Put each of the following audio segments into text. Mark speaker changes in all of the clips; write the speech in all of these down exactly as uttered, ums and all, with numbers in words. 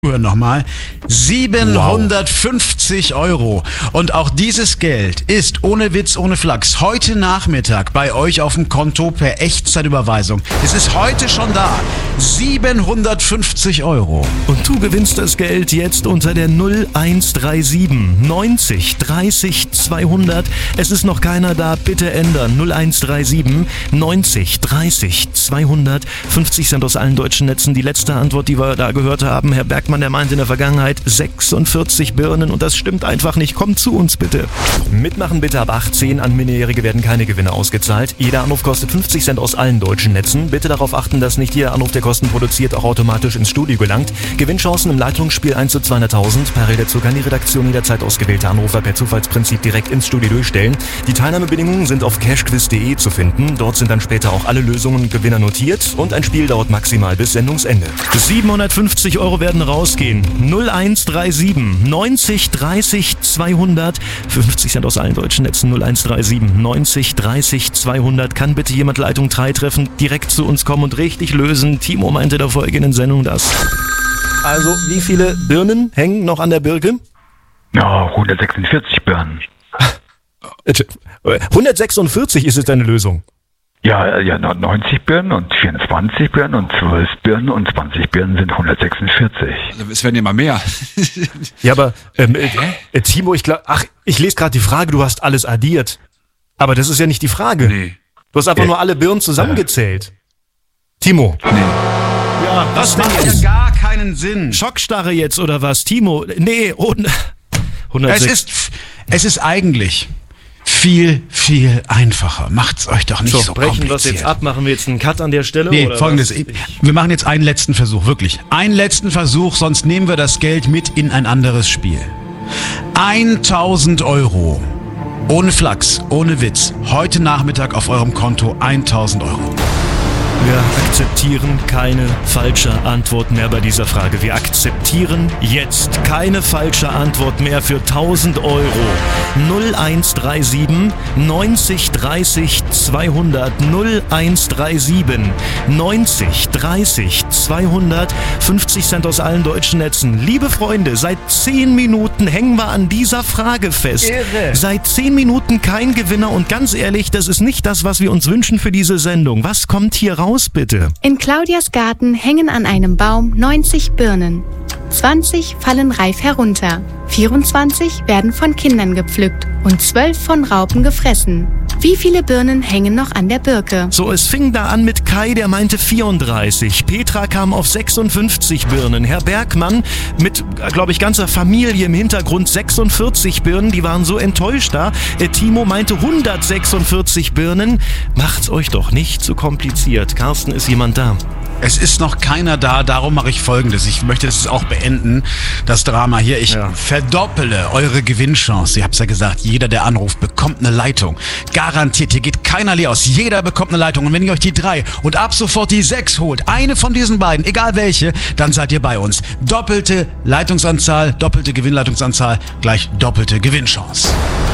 Speaker 1: Hören nochmal. siebenhundertfünfzig Euro. Und auch dieses Geld ist ohne Witz, ohne Flachs heute Nachmittag bei euch auf dem Konto per Echtzeitüberweisung. Es ist heute schon da. siebenhundertfünfzig Euro.
Speaker 2: Und du gewinnst das Geld jetzt unter der null eins drei sieben neunzig dreißig zweihundert. Es ist noch keiner da, bitte ändern. null eins drei sieben neunzig dreißig zweihundert. fünfzig Cent aus allen deutschen Netzen. Die letzte Antwort, die wir da gehört haben, Herr Bergmann, der meinte in der Vergangenheit sechsundvierzig Birnen und das stimmt einfach nicht. Kommt zu uns bitte. Mitmachen bitte ab achtzehn. An Minderjährige werden keine Gewinne ausgezahlt. Jeder Anruf kostet fünfzig Cent aus allen deutschen Netzen. Bitte darauf achten, dass nicht jeder Anruf, der Kosten produziert, auch automatisch ins Studio gelangt. Gewinnchancen im Leitungsspiel eins zu zweihunderttausend. Parallel dazu kann die Redaktion jederzeit ausgewählte Anrufer per Zufallsprinzip direkt ins Studio durchstellen. Die Teilnahmebedingungen sind auf cashquiz punkt de zu finden. Dort sind dann später auch alle Lösungen und Gewinner notiert und ein Spiel dauert maximal bis Sendungsende. siebenhundertfünfzig Euro werden rausgehen. null eins drei sieben neunzig dreißig zweihundert. fünfzig Cent aus allen deutschen Netzen. null eins drei sieben neunzig dreißig zweihundert. Kann bitte jemand Leitung drei treffen, direkt zu uns kommen und richtig lösen? Timo meinte in der folgenden Sendung das. Also, wie viele Birnen hängen noch an der Birke?
Speaker 3: Ja, hundertsechsundvierzig Birnen.
Speaker 2: hundertsechsundvierzig ist es deine Lösung.
Speaker 3: Ja, ja, neunzig Birnen und vierundzwanzig Birnen und zwölf Birnen und zwanzig Birnen sind hundertsechsundvierzig.
Speaker 4: Es werden immer mehr.
Speaker 2: Ja, aber ähm, äh, äh, Timo, ich glaube, ach, ich lese gerade die Frage, du hast alles addiert. Aber das ist ja nicht die Frage.
Speaker 4: Nee.
Speaker 2: Du hast einfach
Speaker 3: Ja.
Speaker 2: nur alle Birnen zusammengezählt. Timo.
Speaker 3: Nee.
Speaker 2: Ja, was denn
Speaker 1: Macht
Speaker 2: jetzt?
Speaker 1: ja gar keinen Sinn.
Speaker 2: Schockstarre jetzt oder was? Timo, nee, und
Speaker 1: Es
Speaker 2: hundertsechs.
Speaker 1: ist, es ist eigentlich viel, viel einfacher. Macht's euch doch nicht so,
Speaker 2: so, brechen wir es
Speaker 1: kompliziert.
Speaker 2: jetzt ab, machen wir jetzt einen Cut an der Stelle?
Speaker 1: Nee,
Speaker 2: oder
Speaker 1: folgendes.
Speaker 2: was?
Speaker 1: Wir machen jetzt einen letzten Versuch, wirklich. Einen letzten Versuch, sonst nehmen wir das Geld mit in ein anderes Spiel. tausend Euro. Ohne Flachs, ohne Witz. Heute Nachmittag auf eurem Konto tausend Euro.
Speaker 2: Wir akzeptieren keine falsche Antwort mehr bei dieser Frage. Wir akzeptieren jetzt keine falsche Antwort mehr für tausend Euro. null eins drei sieben neunzig dreißig zweihundert. null eins drei sieben neunzig dreißig zweihundert. fünfzig Cent aus allen deutschen Netzen. Liebe Freunde, seit zehn Minuten hängen wir an dieser Frage fest.
Speaker 1: Irre.
Speaker 2: Seit zehn Minuten kein Gewinner und ganz ehrlich, das ist nicht das, was wir uns wünschen für diese Sendung. Was kommt hier raus, bitte?
Speaker 5: In Claudias Garten hängen an einem Baum neunzig Birnen. zwanzig fallen reif herunter. vierundzwanzig werden von Kindern gepflückt und zwölf von Raupen gefressen. Wie viele Birnen hängen noch an der Birke?
Speaker 2: So, es fing da an mit Kai, der meinte vierunddreißig. Petra kam auf sechsundfünfzig Birnen. Herr Bergmann mit, glaube ich, ganzer Familie im Hintergrund sechsundvierzig Birnen. Die waren so enttäuscht da. Äh, Timo meinte hundertsechsundvierzig Birnen. Macht's euch doch nicht zu kompliziert. Carsten, ist jemand da?
Speaker 1: Es ist noch keiner da, darum mache ich Folgendes. Ich möchte es auch beenden, das Drama hier. Ich
Speaker 2: Ja.
Speaker 1: verdoppele eure Gewinnchance. Ihr habt ja gesagt, jeder, der anruft, bekommt eine Leitung. Garantiert, hier geht keiner leer aus. Jeder bekommt eine Leitung. Und wenn ihr euch die drei und ab sofort die sechs holt, eine von diesen beiden, egal welche, dann seid ihr bei uns. Doppelte Leitungsanzahl, doppelte Gewinnleitungsanzahl, gleich doppelte Gewinnchance.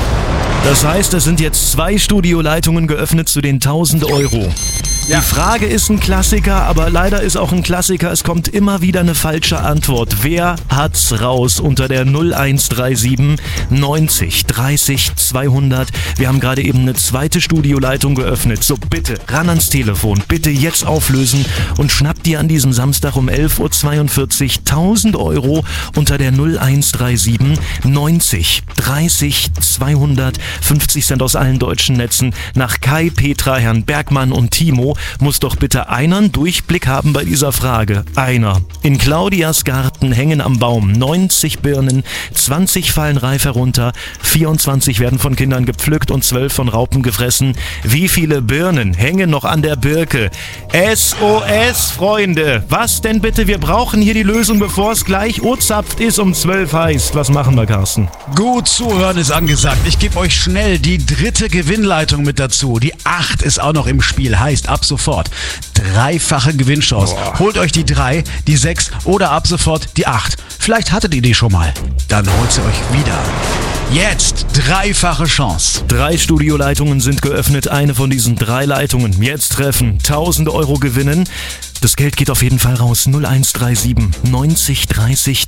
Speaker 2: Das heißt, es sind jetzt zwei Studioleitungen geöffnet zu den tausend Euro.
Speaker 1: Ja.
Speaker 2: Die Frage ist ein Klassiker, aber leider ist auch ein Klassiker, es kommt immer wieder eine falsche Antwort. Wer hat's raus unter der null eins drei sieben neunzig dreißig zweihundert? Wir haben gerade eben eine zweite Studioleitung geöffnet. So, bitte, ran ans Telefon, bitte jetzt auflösen und schnapp dir an diesem Samstag um elf Uhr zweiundvierzig tausend Euro unter der null eins drei sieben neunzig dreißig zweihundert. fünfzig Cent aus allen deutschen Netzen. Nach Kai, Petra, Herrn Bergmann und Timo muss doch bitte einer einen Durchblick haben bei dieser Frage. Einer. In Claudias Garten hängen am Baum neunzig Birnen, zwanzig fallen reif herunter, vierundzwanzig werden von Kindern gepflückt und zwölf von Raupen gefressen. Wie viele Birnen hängen noch an der Birke? S O S, Freunde! Was denn bitte? Wir brauchen hier die Lösung, bevor es gleich urzapft ist um zwölf heißt. Was machen wir, Carsten?
Speaker 1: Gut zuhören ist angesagt. Ich gebe euch schnell die dritte Gewinnleitung mit dazu. Die acht ist auch noch im Spiel. Heißt ab sofort dreifache Gewinnchance.
Speaker 4: Boah.
Speaker 1: Holt euch die drei, die sechs oder ab sofort die acht. Vielleicht hattet ihr die schon mal. Dann holt sie euch wieder. Jetzt dreifache Chance.
Speaker 2: Drei Studioleitungen sind geöffnet. Eine von diesen drei Leitungen jetzt treffen. tausend Euro gewinnen. Das Geld geht auf jeden Fall raus. null eins drei sieben neunzig dreißig